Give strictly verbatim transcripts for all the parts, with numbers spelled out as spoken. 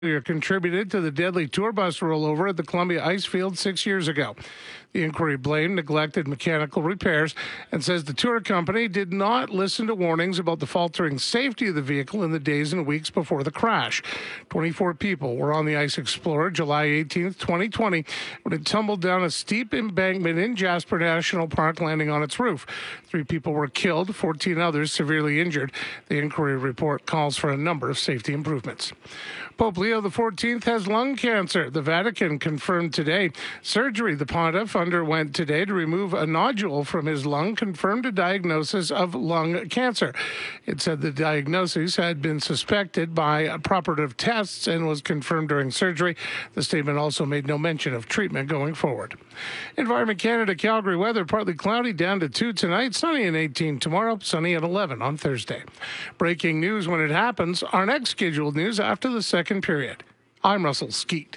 contributed to the deadly tour bus rollover at the Columbia Ice Field six years ago. The inquiry blamed neglected mechanical repairs and says the tour company did not listen to warnings about the faltering safety of the vehicle in the days and weeks before the crash. twenty-four people were on the Ice Explorer July eighteenth, twenty twenty, when it tumbled down a steep embankment in Jasper National Park, landing on its roof. Three people were killed, fourteen others severely injured. The inquiry report calls for a number of safety improvements. Pope Leo the fourteenth has lung cancer. The Vatican confirmed today. Surgery the pontiff underwent today to remove a nodule from his lung confirmed a diagnosis of lung cancer. It said the diagnosis had been suspected by operative tests and was confirmed during surgery. The statement also made no mention of treatment going forward. Environment Canada, Calgary weather, partly cloudy, down to two tonight, sunny and eighteen tomorrow, sunny at eleven on Thursday. Breaking news when it happens. Our next scheduled news after the second period. I'm Russell Skeet.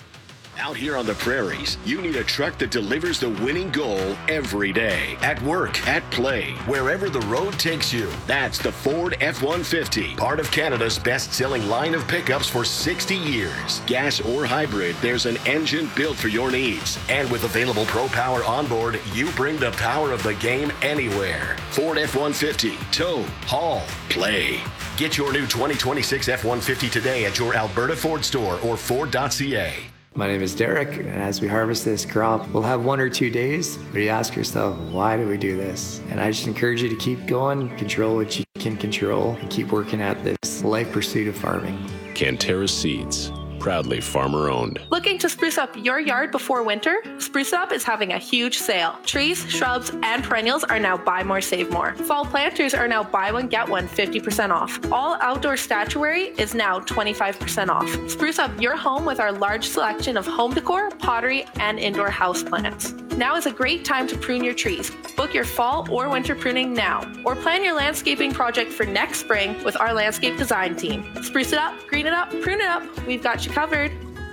Out here on the prairies, you need a truck that delivers the winning goal every day. At work, at play, wherever the road takes you. That's the Ford F one fifty, part of Canada's best-selling line of pickups for sixty years. Gas or hybrid, there's an engine built for your needs. And with available Pro Power onboard, you bring the power of the game anywhere. Ford F one fifty, tow, haul, play. Get your new twenty twenty-six F one fifty today at your Alberta Ford store or Ford dot C A. My name is Derek, and as we harvest this crop, we'll have one or two days where you ask yourself, why do we do this? And I just encourage you to keep going, control what you can control, and keep working at this life pursuit of farming. Canterra Seeds, proudly farmer-owned. Looking to spruce up your yard before winter? Spruce Up is having a huge sale. Trees, shrubs, and perennials are now buy more, save more. Fall planters are now buy one, get one fifty percent off. All outdoor statuary is now twenty-five percent off. Spruce up your home with our large selection of home decor, pottery, and indoor houseplants. Now is a great time to prune your trees. Book your fall or winter pruning now, or plan your landscaping project for next spring with our landscape design team. Spruce it up, green it up, prune it up. We've got you covered.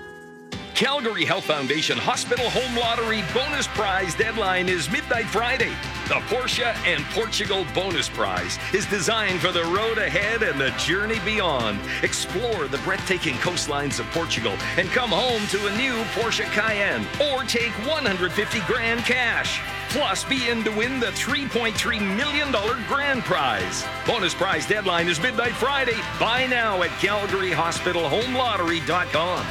Calgary Health Foundation Hospital Home Lottery bonus prize deadline is midnight Friday. The Porsche and Portugal bonus prize is designed for the road ahead and the journey beyond. Explore the breathtaking coastlines of Portugal and come home to a new Porsche Cayenne, or take one hundred fifty grand cash. Plus, be in to win the three point three million dollars grand prize. Bonus prize deadline is midnight Friday. Buy now at calgary hospital home lottery dot com.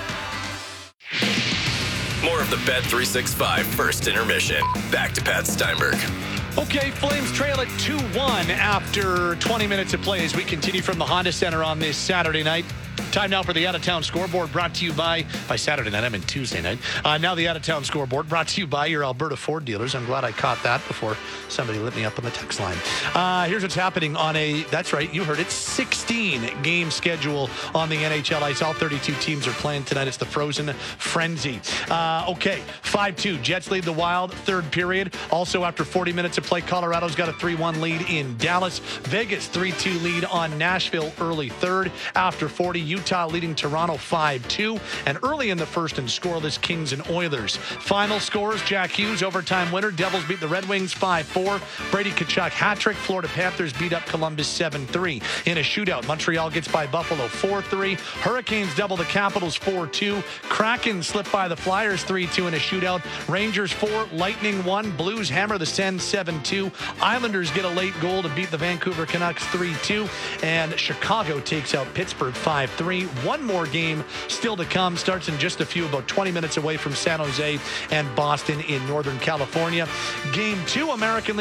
More of the Bet three sixty-five first intermission. Back to Pat Steinberg. Okay, Flames trail at two one after twenty minutes of play as we continue from the Honda Center on this Saturday night. Time now for the Out-of-Town Scoreboard, brought to you by, by Saturday night, I mean Tuesday night. Uh, now the Out-of-Town Scoreboard, brought to you by your Alberta Ford dealers. I'm glad I caught that before somebody lit me up on the text line. Uh, here's what's happening on a, that's right, you heard it, sixteen-game schedule on the N H L ice. All thirty-two teams are playing tonight. It's the Frozen Frenzy. Uh, okay, five two. Jets lead the Wild, third period. Also, after forty minutes of play, Colorado's got a three one lead in Dallas. Vegas, three two lead on Nashville, early third. After forty, Utah leading Toronto five two. And early in the first and scoreless, Kings and Oilers. Final scores, Jack Hughes, overtime winner. Devils beat the Red Wings five four. Brady Tkachuk hat-trick. Florida Panthers beat up Columbus seven three. In a shootout, Montreal gets by Buffalo four three. Hurricanes double the Capitals four two. Kraken slip by the Flyers three two in a shootout. Rangers four, Lightning one. Blues hammer the Sens seven two. Islanders get a late goal to beat the Vancouver Canucks three two. And Chicago takes out Pittsburgh five three. One more game still to come. Starts in just a few, about twenty minutes away from San Jose and Boston in Northern California. Game two, American League.